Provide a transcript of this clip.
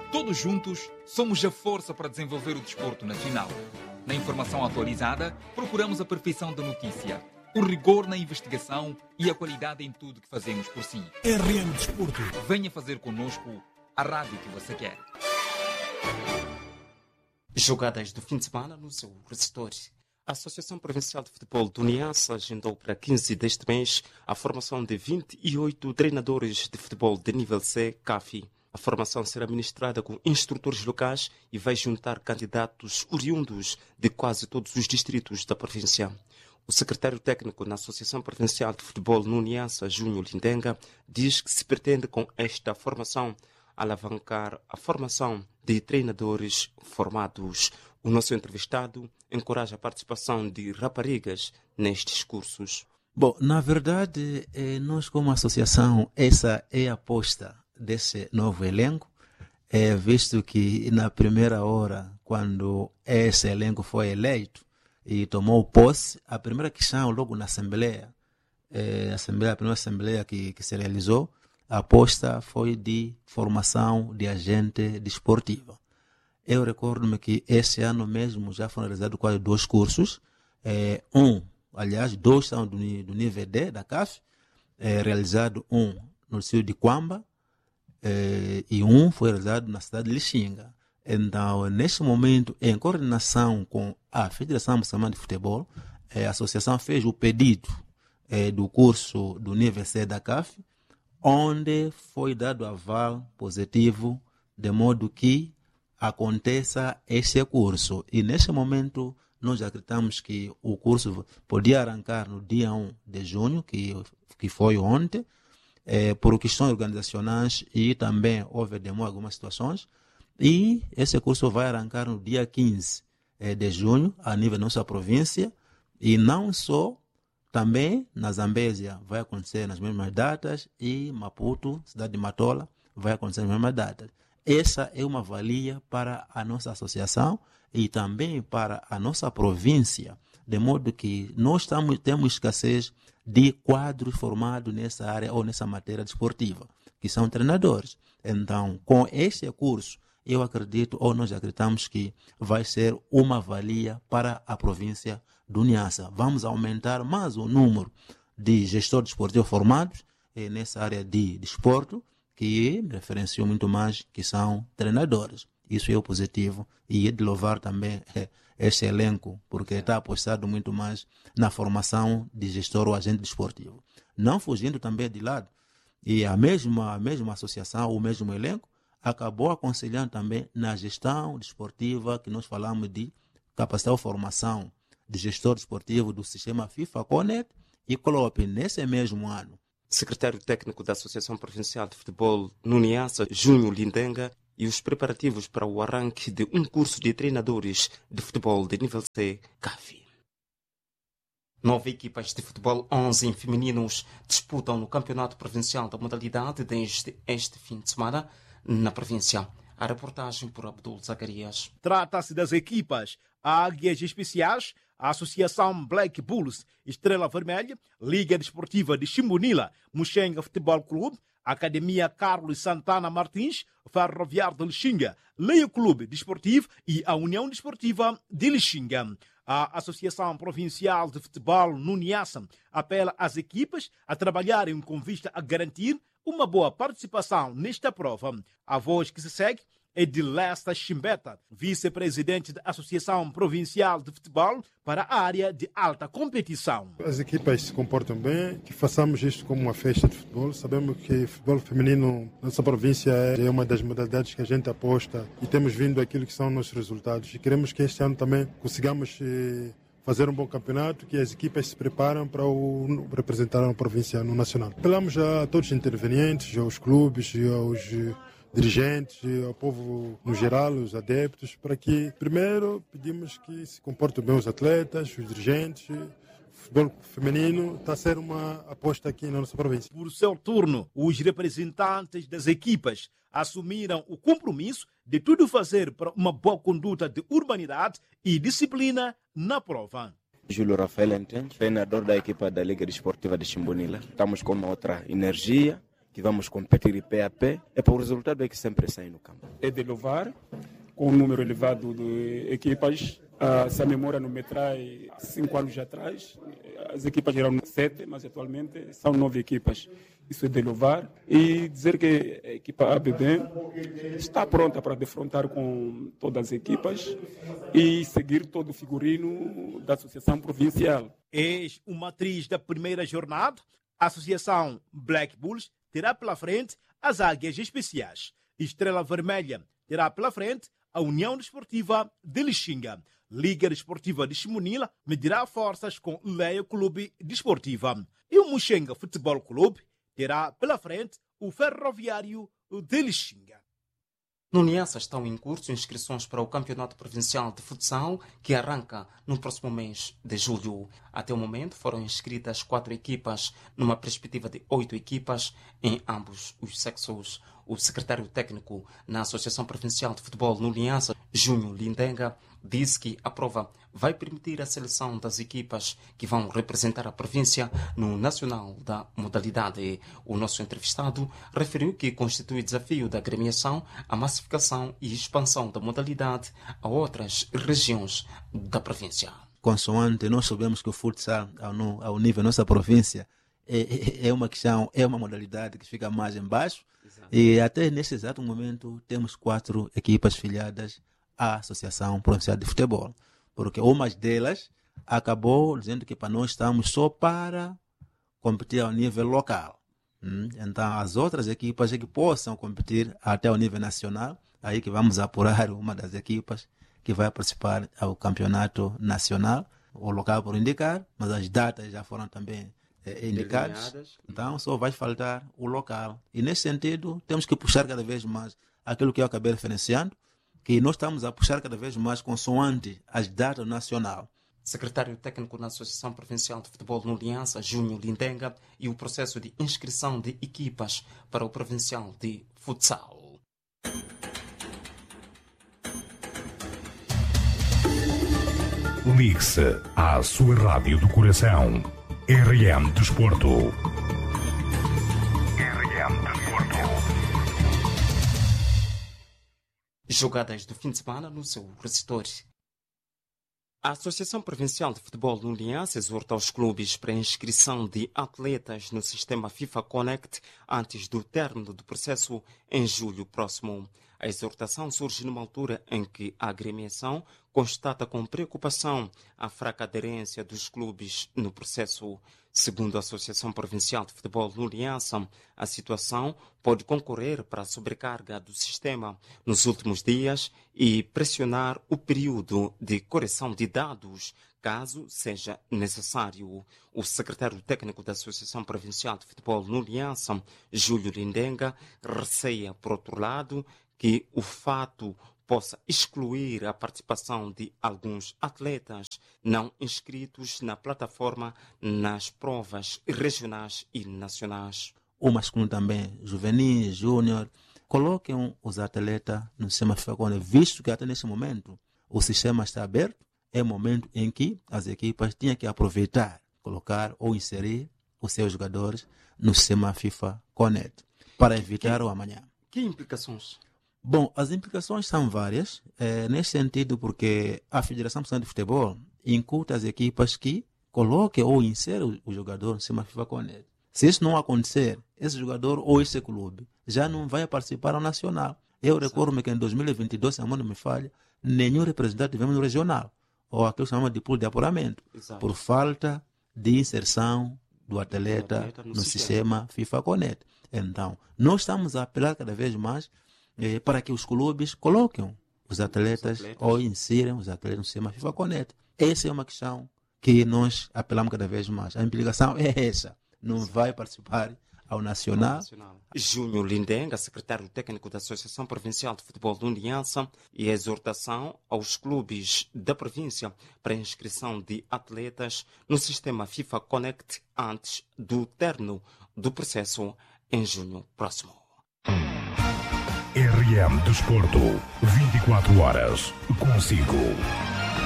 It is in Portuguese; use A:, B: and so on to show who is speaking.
A: Todos juntos, somos a força para desenvolver o desporto nacional. Na informação atualizada, procuramos a perfeição da notícia, o rigor na investigação e a qualidade em tudo que fazemos por si.
B: RN Desporto.
A: Venha fazer conosco a rádio que você quer.
C: Jogadas do fim de semana no seu receptor. A Associação Provincial de Futebol do Niassa agendou para 15 deste mês a formação de 28 treinadores de futebol de nível C, CAFI. A formação será ministrada com instrutores locais e vai juntar candidatos oriundos de quase todos os distritos da província. O secretário técnico na Associação Provincial de Futebol no Niassa, Júnior Lindenga, diz que se pretende com esta formação alavancar a formação de treinadores formados. O nosso entrevistado encoraja a participação de raparigas nestes cursos.
D: Bom, na verdade, nós como associação, essa é a aposta desse novo elenco, visto que na primeira hora, quando esse elenco foi eleito e tomou posse, a primeira questão logo na Assembleia, a primeira Assembleia que se realizou, a aposta foi de formação de agente desportiva. Eu recordo-me que esse ano mesmo já foram realizados quase 2 cursos. Dois são do nível D da CAF, realizado um no distrito de Quamba e um foi realizado na cidade de Lixinga. Então, neste momento, em coordenação com a Federação Moçambicana de Futebol, a associação fez o pedido do curso do nível C da CAF, onde foi dado aval positivo, de modo que aconteça esse curso. E neste momento, nós acreditamos que o curso podia arrancar no dia 1 de junho, que foi ontem, por questões organizacionais e também houve demora em algumas situações. E esse curso vai arrancar no dia 15 de junho, a nível da nossa província, e não só, também na Zambésia vai acontecer nas mesmas datas e Maputo, cidade de Matola, vai acontecer nas mesmas datas. Essa é uma valia para a nossa associação e também para a nossa província, de modo que nós temos escassez de quadros formados nessa área ou nessa matéria desportiva, que são treinadores. Então, com este curso, eu acredito, ou nós acreditamos que vai ser uma valia para a província do Niassa. Vamos aumentar mais o número de gestores desportivos formados nessa área de desporto, que me referenciou muito mais, que são treinadores. Isso é o positivo e é de louvar também esse elenco, porque está apostado muito mais na formação de gestor ou agente desportivo. Não fugindo também de lado. E a mesma associação, o mesmo elenco, acabou aconselhando também na gestão desportiva, que nós falamos de capacitação ou formação de gestor desportivo do sistema FIFA, CONET e CLOP, nesse mesmo ano.
C: Secretário técnico da Associação Provincial de Futebol no Niassa, Júnior Lindenga, e os preparativos para o arranque de um curso de treinadores de futebol de nível C, CAFI. 9 equipas de futebol 11 femininos disputam no Campeonato Provincial da modalidade desde este fim de semana na província. A reportagem por Abdul Zacarias.
E: Trata-se das equipas Águias Especiais, a Associação Black Bulls, Estrela Vermelha, Liga Desportiva de Chimbunila, Muxenga Futebol Clube, Academia Carlos Santana Martins, Ferroviário de Lixinga, Leio Clube Desportivo e a União Desportiva de Lixinga. A Associação Provincial de Futebol no Niassa apela às equipas a trabalharem com vista a garantir uma boa participação nesta prova. A voz que se segue é de Lesta Chimbeta, vice-presidente da Associação Provincial de Futebol para a área de alta competição.
F: As equipas se comportam bem, que façamos isto como uma festa de futebol. Sabemos que o futebol feminino na nossa província é uma das modalidades que a gente aposta e temos vindo aquilo que são nossos resultados. E queremos que este ano também consigamos fazer um bom campeonato, que as equipas se preparam para representar a província no nacional. Apelamos a todos os intervenientes, aos clubes, aos dirigentes, ao povo no geral, os adeptos, para que, primeiro, pedimos que se comportem bem os atletas, os dirigentes. O futebol feminino está a ser uma aposta aqui na nossa província.
E: Por seu turno, os representantes das equipas assumiram o compromisso de tudo fazer para uma boa conduta de urbanidade e disciplina na prova.
G: Júlio Rafael Entende, treinador da equipa da Liga Desportiva de Chimbunila. Estamos com uma outra energia,
B: que vamos competir pé a pé, o resultado é que sempre sai no campo.
G: É de louvar, com um número elevado de equipas. Se a memória não me trai 5 anos atrás, as equipas eram 7, mas atualmente são 9 equipas. Isso é de louvar e dizer que a equipa ABB está pronta para defrontar com todas as equipas e seguir todo o figurino da Associação Provincial.
E: Eis uma atriz da primeira jornada. A Associação Black Bulls terá pela frente as Águias Especiais. Estrela Vermelha terá pela frente a União Desportiva de Lixinga. Liga Desportiva de Chimunila medirá forças com Leia Clube Desportiva. E o Muxenga Futebol Clube terá pela frente o Ferroviário de Lixinga.
C: No Niassa estão em curso inscrições para o Campeonato Provincial de Futsal, que arranca no próximo mês de julho. Até o momento foram inscritas 4 equipas, numa perspectiva de 8 equipas em ambos os sexos. O secretário técnico na Associação Provincial de Futebol no Niassa, Júnior Lindenga, disse que a prova vai permitir a seleção das equipas que vão representar a província no nacional da modalidade. O nosso entrevistado referiu que constitui desafio da agremiação a massificação e expansão da modalidade a outras regiões da província.
D: Consoante nós sabemos que o futsal ao nível da nossa província é uma questão, é uma modalidade que fica mais embaixo. Exato. E até nesse exato momento temos 4 equipas filiadas à Associação Provincial de Futebol, porque uma delas acabou dizendo que para nós estamos só para competir ao nível local. Então as outras equipas é que possam competir até ao nível nacional, aí que vamos apurar uma das equipas que vai participar ao campeonato nacional, o local por indicar, mas as datas já foram também indicadas, então só vai faltar o local. E nesse sentido temos que puxar cada vez mais aquilo que eu acabei referenciando, que nós estamos a puxar cada vez mais consoante as datas nacional.
C: Secretário técnico na Associação Provincial de Futebol no Aliança, Júnior Lindenga, e o processo de inscrição de equipas para o Provincial de Futsal.
H: Ligue-se à sua rádio do coração. RM Desporto. RM Desporto.
C: Jogadas do fim de semana no seu receptor. A Associação Provincial de Futebol no Aliança exorta os clubes para a inscrição de atletas no sistema FIFA Connect antes do término do processo em julho próximo. A exortação surge numa altura em que a agremiação constata com preocupação a fraca aderência dos clubes no processo. Segundo a Associação Provincial de Futebol no Aliança, a situação pode concorrer para a sobrecarga do sistema nos últimos dias e pressionar o período de correção de dados, caso seja necessário. O secretário técnico da Associação Provincial de Futebol no Aliança, Júlio Lindenga, receia, por outro lado, que o fato possa excluir a participação de alguns atletas não inscritos na plataforma nas provas regionais e nacionais.
D: O masculino também, juvenil, júnior, coloquem os atletas no sistema FIFA Connect, visto que até nesse momento o sistema está aberto, é o momento em que as equipas tinham que aproveitar, colocar ou inserir os seus jogadores no sistema FIFA Connect, para evitar o amanhã.
C: Que implicações?
D: Bom, as implicações são várias, nesse sentido, porque a Federação Nacional de Futebol incuta as equipas que coloquem ou inserem o jogador no sistema FIFA Connect. Se isso não acontecer, esse jogador ou esse clube já não vai participar ao nacional. Eu recordo-me que em 2022, se a mão não me falha, nenhum representante tivemos no regional, ou aquilo que se chama de pool de apuramento, por falta de inserção do atleta no sistema FIFA Connect. Então, nós estamos a apelar cada vez mais para que os clubes coloquem os atletas ou insiram os atletas no sistema FIFA Connect. Essa é uma questão que nós apelamos cada vez mais. A implicação é essa. Não vai participar ao nacional.
C: Júnior Lindenga, secretário técnico da Associação Provincial de Futebol do Aliança, e a exortação aos clubes da província para a inscrição de atletas no sistema FIFA Connect antes do término do processo em junho próximo.
H: RM Desporto, 24 horas consigo.